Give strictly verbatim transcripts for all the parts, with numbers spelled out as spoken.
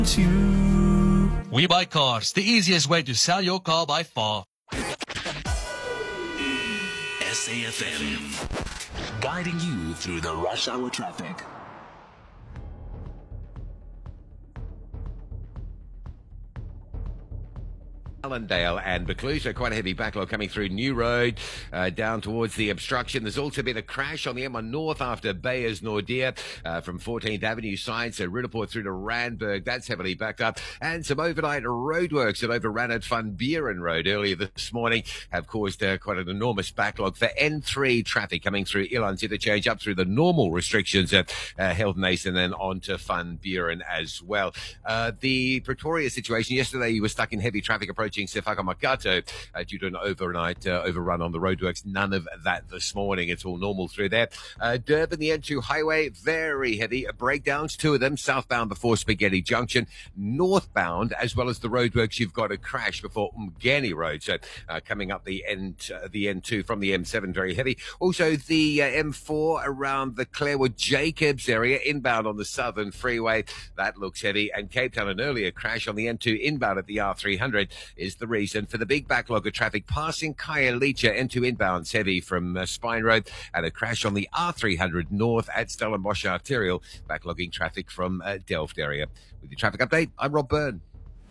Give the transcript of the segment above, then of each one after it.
We Buy Cars, the easiest way to sell your car by far. S A F M, guiding you through the rush hour traffic. Allendale and Buccleuch, quite a heavy backlog coming through New Road, uh, down towards the obstruction. There's also been a crash on the M one North after Bayers Nordia uh, from fourteenth Avenue side, so Rudaport through to Randburg. That's heavily backed up. And some overnight roadworks that overran at Van Buren Road earlier this morning have caused uh, quite an enormous backlog for N three traffic coming through Ilan's interchange up through the normal restrictions at uh, Heldnace and then on to Van Buren as well. Uh, the Pretoria situation, yesterday you were stuck in heavy traffic approaching Sefaka Makato uh, due to an overnight uh, overrun on the roadworks. None of that this morning. It's all normal through there. Uh, Durban, the N two highway, very heavy breakdowns, two of them southbound before Spaghetti Junction, northbound as well as the roadworks. You've got a crash before Umgeni Road, so uh, coming up the N uh, the N two from the M seven, very heavy. Also the uh, M four around the Clarewood Jacobs area, inbound on the Southern Freeway, that looks heavy. And Cape Town, an earlier crash on the N two inbound at the R three hundred is the reason for the big backlog of traffic passing Khayelitsha. N two inbounds heavy from uh, Spine Road, and a crash on the R three hundred north at Stellenbosch Arterial, backlogging traffic from uh, Delft area. With your traffic update, I'm Rob Byrne.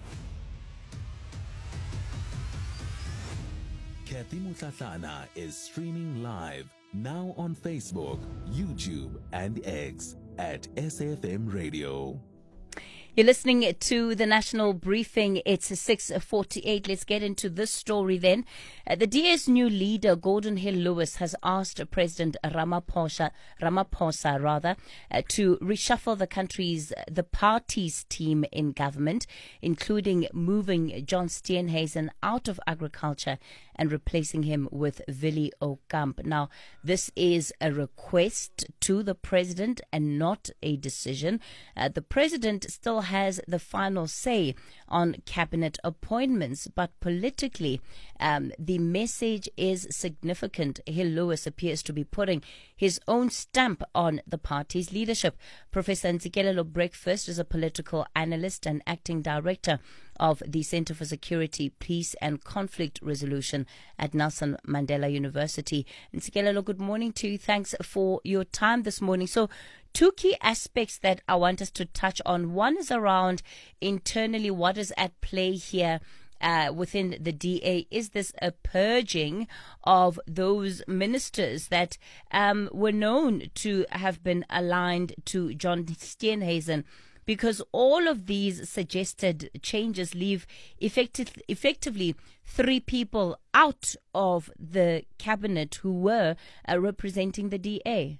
Kathy Mutlatlana is streaming live now on Facebook, YouTube, and X at S A F M Radio. You're listening to the National Briefing. It's six forty-eight. Let's get into this story then. Uh, the D A's new leader, Gordon Hill Lewis, has asked President Ramaphosa, Ramaphosa rather, uh, to reshuffle the country's, the party's team in government, including moving John Steenhuisen out of agriculture and replacing him with Willie O'Kamp. Now, this is a request to the president and not a decision. Uh, the president still has the final say on cabinet appointments, but politically, um, the message is significant. Hill Lewis appears to be putting his own stamp on the party's leadership. Professor Ntsikelelo Breakfast is a political analyst and acting director of the Center for Security, Peace and Conflict Resolution at Nelson Mandela University. Ntsikelelo, good morning to you. Thanks for your time this morning. So, two key aspects that I want us to touch on. One is around internally what is at play here uh, within the D A. Is this a purging of those ministers that um, were known to have been aligned to John Steenhuisen? Because all of these suggested changes leave effective, effectively three people out of the cabinet who were uh, representing the D A.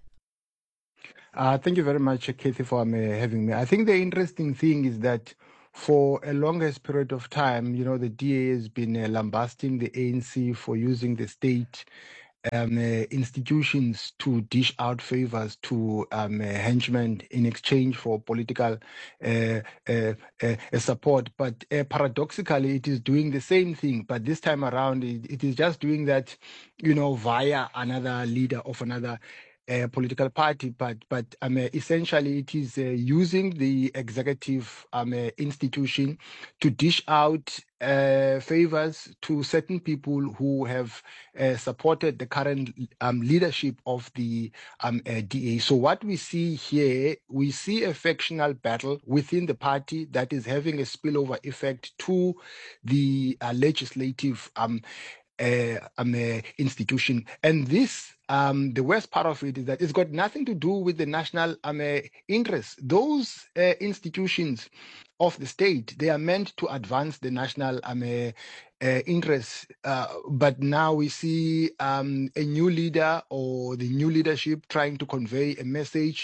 Uh, thank you very much, Kathy, for um, having me. I think the interesting thing is that for a longest period of time, you know, the D A has been uh, lambasting the A N C for using the state um, uh, institutions to dish out favors to um, uh, henchmen in exchange for political uh, uh, uh, support. But uh, paradoxically, it is doing the same thing. But this time around, it, it is just doing that, you know, via another leader of another Uh, political party, but but um, uh, essentially it is uh, using the executive um, uh, institution to dish out uh, favors to certain people who have uh, supported the current um, leadership of the um, uh, D A. So what we see here, we see a factional battle within the party that is having a spillover effect to the uh, legislative um, uh, um, uh, institution, and this. Um, the worst part of it is that it's got nothing to do with the national um, uh, interests. Those uh, institutions of the state, they are meant to advance the national um, uh, uh, interests. Uh, but now we see um, a new leader or the new leadership trying to convey a message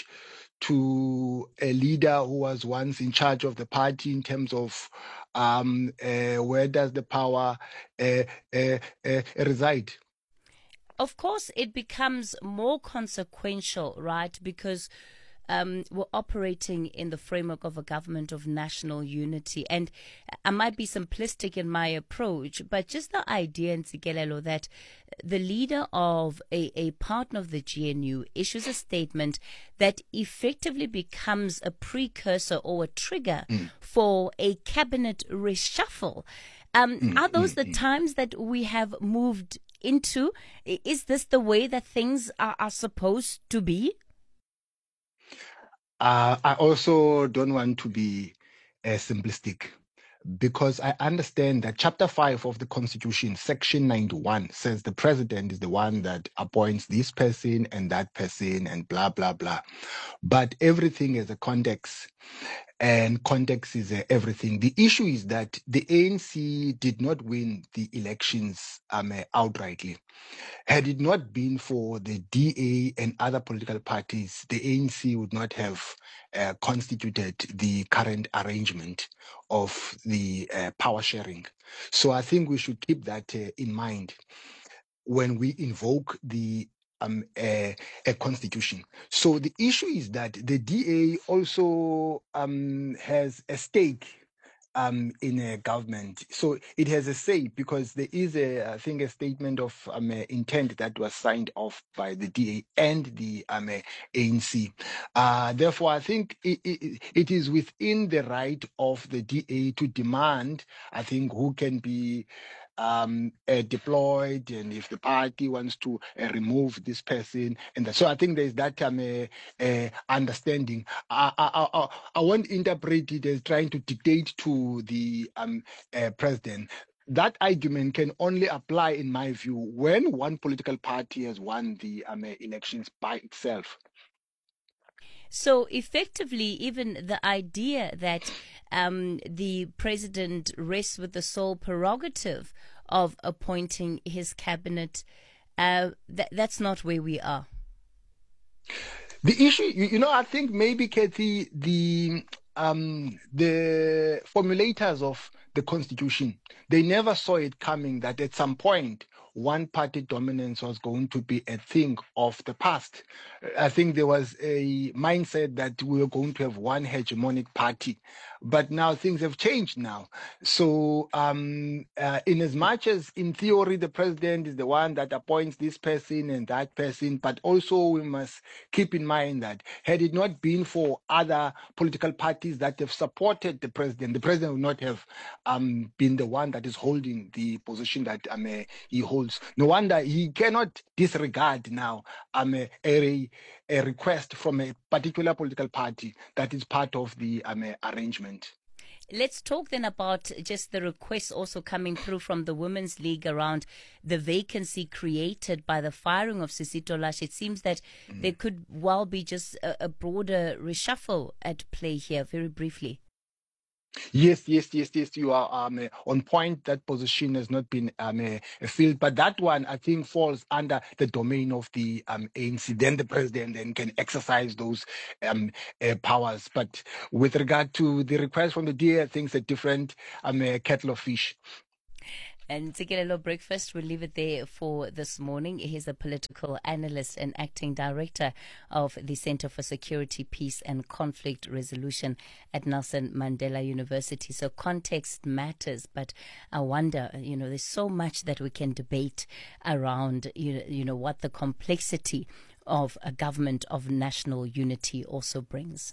to a leader who was once in charge of the party in terms of um, uh, where does the power uh, uh, uh, reside. Of course, it becomes more consequential, right? Because um, we're operating in the framework of a government of national unity. And I might be simplistic in my approach, but just the idea, Ntsikelelo, that the leader of a, a partner of the G N U issues a statement that effectively becomes a precursor or a trigger mm. for a cabinet reshuffle. Um, mm, are those mm, the mm. times that we have moved into? Is this the way that things are, are supposed to be? Uh, I also don't want to be uh, simplistic, because I understand that Chapter five of the Constitution, Section ninety-one, says the president is the one that appoints this person and that person and blah, blah, blah. But everything has a context, and context is uh, everything. The issue is that the A N C did not win the elections um, uh, outrightly. Had it not been for the D A and other political parties, the A N C would not have uh, constituted the current arrangement of the uh, power sharing. So I think we should keep that uh, in mind when we invoke the um, a, a constitution. So the issue is that the D A also um, has a stake Um, in a government. So it has a say, because there is a, I think, a statement of um, uh, intent that was signed off by the D A and the um, uh, A N C. Uh, therefore, I think it, it, it is within the right of the D A to demand, I think, who can be Um, uh, deployed, and if the party wants to uh, remove this person, and that. So I think there's that um, uh, uh, understanding. I, I, I, I won't interpret it as trying to dictate to the um, uh, president. That argument can only apply, in my view, when one political party has won the um, uh, elections by itself. So effectively, even the idea that um, the president rests with the sole prerogative of appointing his cabinet, uh, th- that's not where we are. The issue, you, you know, I think maybe, Kathy, the um, the formulators of the Constitution, they never saw it coming that at some point one-party dominance was going to be a thing of the past. I think there was a mindset that we were going to have one hegemonic party, but now things have changed now. So um, uh, in as much as in theory the president is the one that appoints this person and that person, but also we must keep in mind that had it not been for other political parties that have supported the president, the president would not have um, been the one that is holding the position that um, uh, he holds. No wonder he cannot disregard now um, a, a, a request from a particular political party that is part of the um, arrangement. Let's talk then about just the requests also coming through from the Women's League around the vacancy created by the firing of Sisito Lash. It seems that mm. there could well be just a, a broader reshuffle at play here, very briefly. Yes, yes, yes, yes. You are um, uh, on point. That position has not been um, uh, filled, but that one I think falls under the domain of the um, A N C. Then the president then can exercise those um, uh, powers. But with regard to the request from the D A, I think it's a different um, uh, kettle of fish. And Ntsikelelo Breakfast, we'll leave it there for this morning. He's a political analyst and acting director of the Center for Security, Peace and Conflict Resolution at Nelson Mandela University. So context matters, but I wonder, you know, there's so much that we can debate around, you know, you know what the complexity of a government of national unity also brings.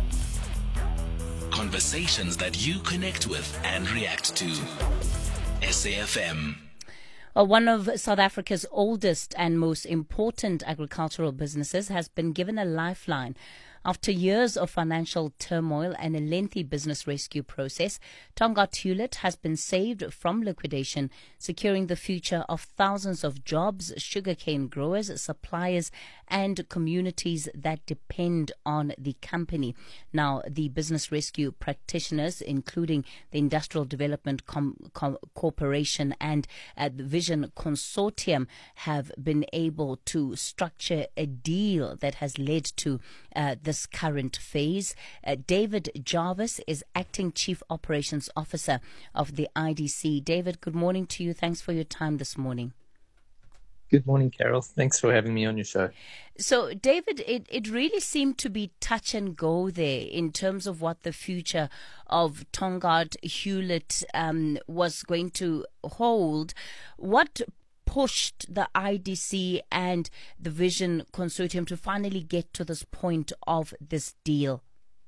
Conversations that you connect with and react to. S A F M. Well, one of South Africa's oldest and most important agricultural businesses has been given a lifeline. After years of financial turmoil and a lengthy business rescue process, Tongaat Hulett has been saved from liquidation, securing the future of thousands of jobs, sugarcane growers, suppliers, and communities that depend on the company. Now, the business rescue practitioners, including the Industrial Development Com- Com- Corporation and uh, the Vision Consortium, have been able to structure a deal that has led to uh, this current phase. Uh, David Jarvis is Acting Chief Operations Officer of the I D C. David, good morning to you. Thanks for your time this morning. Good morning, Carol. Thanks for having me on your show. So, David, it, it really seemed to be touch and go there in terms of what the future of Tongaat Hewlett um, was going to hold. What pushed the I D C and the Vision Consortium to finally get to this point of this deal?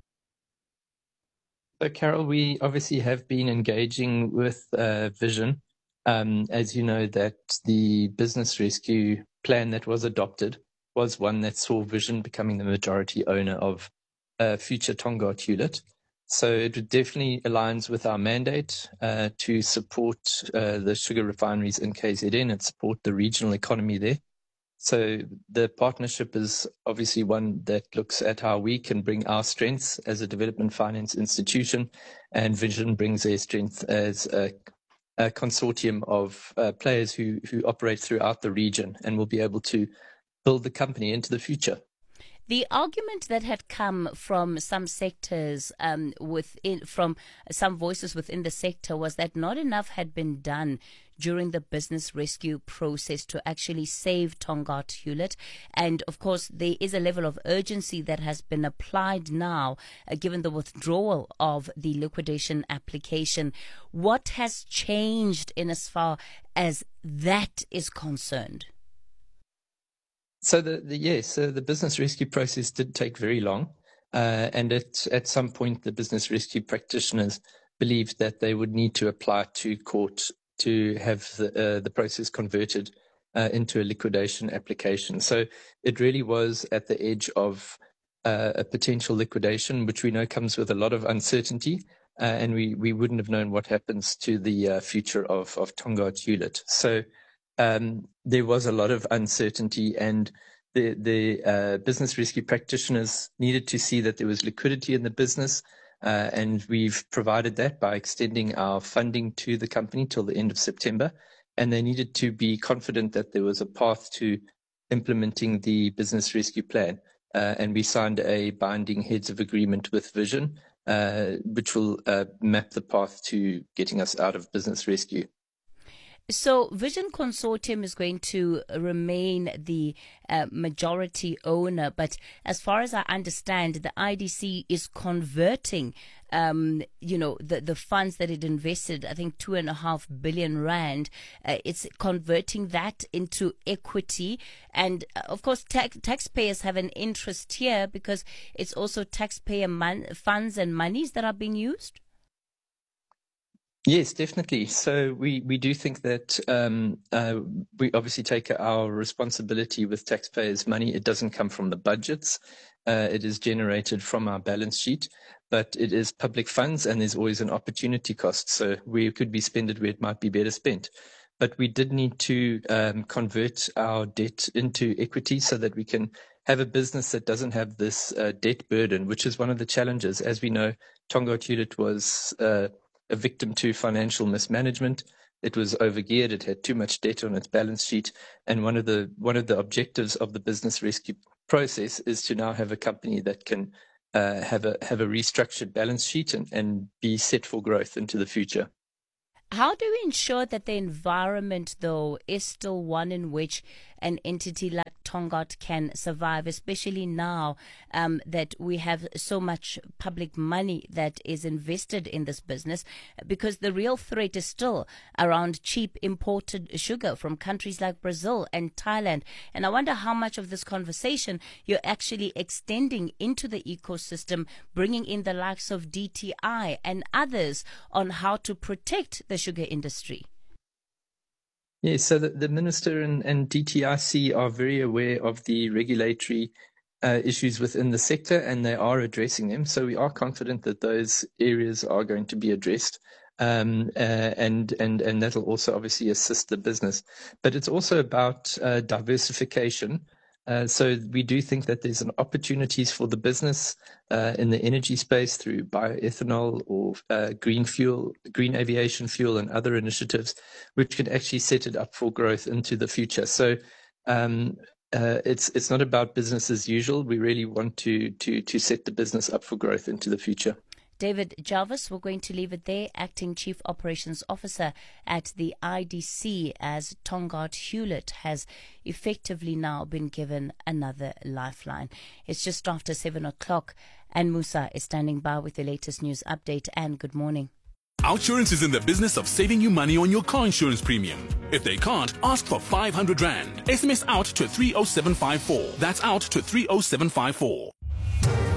So, Carol, we obviously have been engaging with uh, Vision. Um, as you know, that the business rescue plan that was adopted was one that saw Vision becoming the majority owner of uh, future Tongaat Hewlett. So it definitely aligns with our mandate uh, to support uh, the sugar refineries in K Z N and support the regional economy there. So the partnership is obviously one that looks at how we can bring our strengths as a development finance institution, and Vision brings their strength as a a consortium of uh, players who, who operate throughout the region and will be able to build the company into the future. The argument that had come from some sectors, um, within, from some voices within the sector, was that not enough had been done during the business rescue process to actually save Tongaat Hewlett. And of course, there is a level of urgency that has been applied now, uh, given the withdrawal of the liquidation application. What has changed in as far as that is concerned? So the, the yes, so the business rescue process did take very long, uh, and at at some point the business rescue practitioners believed that they would need to apply to court to have the uh, the process converted uh, into a liquidation application. So it really was at the edge of uh, a potential liquidation, which we know comes with a lot of uncertainty, uh, and we we wouldn't have known what happens to the uh, future of of Tongaat Hewlett. So. Um, there was a lot of uncertainty, and the the uh, business rescue practitioners needed to see that there was liquidity in the business, uh, and we've provided that by extending our funding to the company till the end of September. And they needed to be confident that there was a path to implementing the business rescue plan, uh, and we signed a binding heads of agreement with Vision, uh, which will uh, map the path to getting us out of business rescue. So Vision Consortium is going to remain the uh, majority owner, but as far as I understand, the I D C is converting, um, you know, the, the funds that it invested, I think two and a half billion rand, uh, it's converting that into equity. And uh, of course, tax, taxpayers have an interest here because it's also taxpayer mon- funds and monies that are being used. Yes, definitely. So we, we do think that um, uh, we obviously take our responsibility with taxpayers' money. It doesn't come from the budgets. Uh, it is generated from our balance sheet, but it is public funds, and there's always an opportunity cost. So we could be spent it where it might be better spent. But we did need to um, convert our debt into equity so that we can have a business that doesn't have this uh, debt burden, which is one of the challenges. As we know, Tongaat Hewlett was uh, a victim to financial mismanagement. It was overgeared. It had too much debt on its balance sheet. And one of the one of the objectives of the business rescue process is to now have a company that can uh, have a have a restructured balance sheet and, and be set for growth into the future. How do we ensure that the environment, though, is still one in which an entity like Tongaat can survive, especially now um, that we have so much public money that is invested in this business? Because the real threat is still around cheap imported sugar from countries like Brazil and Thailand. And I wonder how much of this conversation you're actually extending into the ecosystem, bringing in the likes of D T I and others on how to protect the sugar industry. Yes, so the, the Minister and, and D T I C are very aware of the regulatory uh, issues within the sector, and they are addressing them. So we are confident that those areas are going to be addressed, um, uh, and and and that will also obviously assist the business. But it's also about uh, diversification. Uh, so we do think that there's an opportunities for the business uh, in the energy space through bioethanol or uh, green fuel, green aviation fuel, and other initiatives, which can actually set it up for growth into the future. So um, uh, it's it's not about business as usual. We really want to to to set the business up for growth into the future. David Jarvis, we're going to leave it there, Acting Chief Operations Officer at the I D C, as Tongard Hewlett has effectively now been given another lifeline. It's just after seven o'clock, and Musa is standing by with the latest news update. And good morning. Outsurance is in the business of saving you money on your car insurance premium. If they can't, ask for five hundred rand. S M S out to three oh seven five four. That's out to three oh seven five four.